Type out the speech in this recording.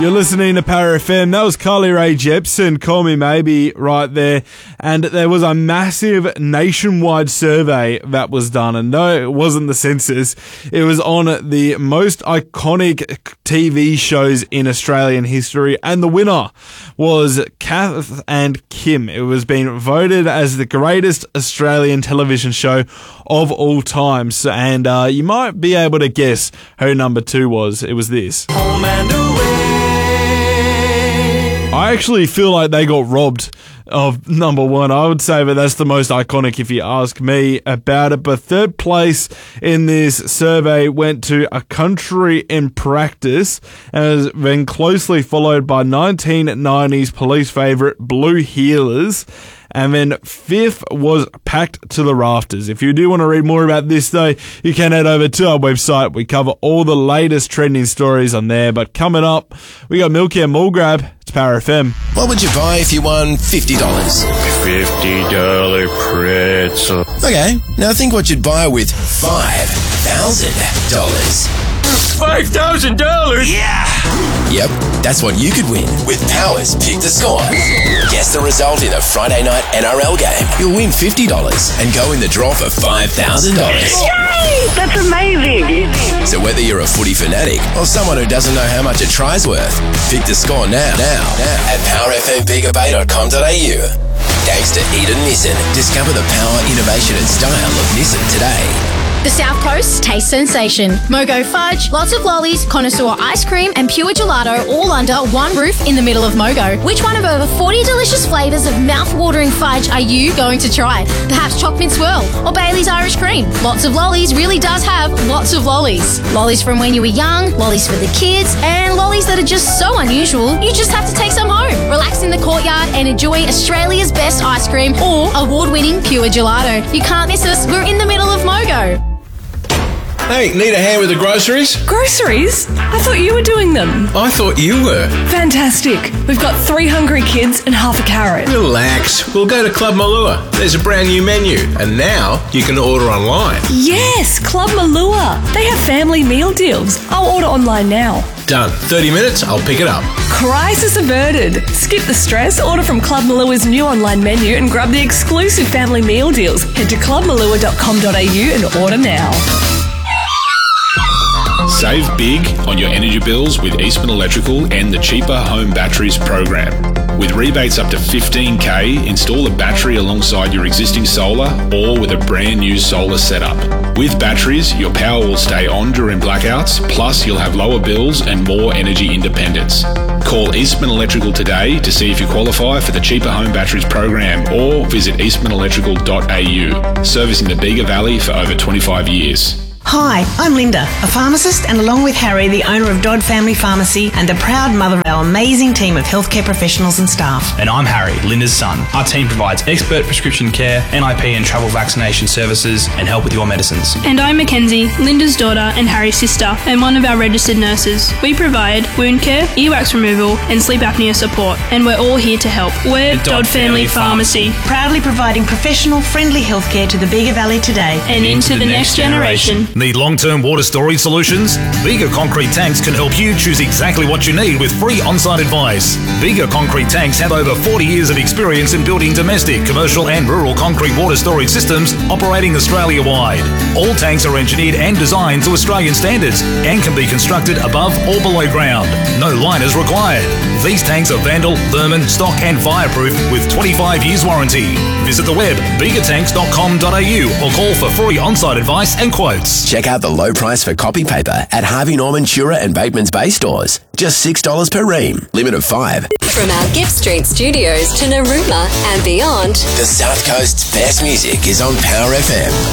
You're listening to Power FM. That was Carly Rae Jepsen, Call Me Maybe, right there. And there was a massive nationwide survey that was done. And no, it wasn't the census. It was on the most iconic TV shows in Australian history. And the winner was Kath and Kim. It was being voted as the greatest Australian television show of all time. So, and you might be able to guess who number 2 was. It was this. Home and away. I actually feel like they got robbed of number 1. I would say that that's the most iconic if you ask me about it. But third place in this survey went to A Country in Practice and has been closely followed by 1990s police favourite Blue Heelers. And then 5th was Packed to the Rafters. If you do want to read more about this, though, you can head over to our website. We cover all the latest trending stories on there. But coming up, we got Milky and Mallgrab. It's Power FM. What would you buy if you won $50? $50 pretzel. Okay, now think what you'd buy with $5,000. $5,000? Yeah! Yep, that's what you could win with Power's Pick the Score. Guess the result in a Friday night NRL game. You'll win $50 and go in the draw for $5,000. Yay! That's amazing! So whether you're a footy fanatic or someone who doesn't know how much a try's worth, pick the score now at powerfmbigabay.com.au. Thanks to Eden Nissan. Discover the power, innovation and style of Nissan today. The South Coast Taste Sensation. Mogo Fudge, lots of lollies, connoisseur ice cream and pure gelato all under one roof in the middle of Mogo. Which one of over 40 delicious flavours of mouth-watering fudge are you going to try? Perhaps choc mint swirl or Bailey's Irish Cream. Lots of lollies really does have lots of lollies. Lollies from when you were young, lollies for the kids, and lollies that are just so unusual you just have to take some home. Relax in the courtyard and enjoy Australia's best ice cream or award-winning pure gelato. You can't miss us, we're in the middle of Mogo. Hey, need a hand with the groceries? Groceries? I thought you were doing them. I thought you were. Fantastic. We've got 3 hungry kids and half a carrot. Relax. We'll go to Club Malua. There's a brand new menu. And now you can order online. Yes, Club Malua. They have family meal deals. I'll order online now. Done. 30 minutes, I'll pick it up. Crisis averted. Skip the stress, order from Club Malua's new online menu and grab the exclusive family meal deals. Head to clubmalua.com.au and order now. Save big on your energy bills with Eastman Electrical and the Cheaper Home Batteries program. With rebates up to $15,000, install a battery alongside your existing solar or with a brand new solar setup. With batteries, your power will stay on during blackouts, plus you'll have lower bills and more energy independence. Call Eastman Electrical today to see if you qualify for the Cheaper Home Batteries program or visit eastmanelectrical.au, servicing the Bega Valley for over 25 years. Hi, I'm Linda, a pharmacist, and along with Harry, the owner of Dodd Family Pharmacy and a proud mother of our amazing team of healthcare professionals and staff. And I'm Harry, Linda's son. Our team provides expert prescription care, NIP and travel vaccination services, and help with your medicines. And I'm Mackenzie, Linda's daughter and Harry's sister, and one of our registered nurses. We provide wound care, earwax removal, and sleep apnea support, and we're all here to help. We're Dodd Family Pharmacy. Proudly providing professional, friendly healthcare to the Bega Valley today. And into the next generation. Need long-term water storage solutions? Bega Concrete Tanks can help you choose exactly what you need with free on-site advice. Bega Concrete Tanks have over 40 years of experience in building domestic, commercial and rural concrete water storage systems operating Australia-wide. All tanks are engineered and designed to Australian standards and can be constructed above or below ground. No liners required. These tanks are vandal, vermin, stock and fireproof with 25 years warranty. Visit the web begatanks.com.au or call for free on-site advice and quotes. Check out the low price for copy paper at Harvey Norman, Shura and Bateman's Bay stores. Just $6 per ream. Limit of 5. From our Gift Street studios to Narooma and beyond, the South Coast's best music is on Power FM.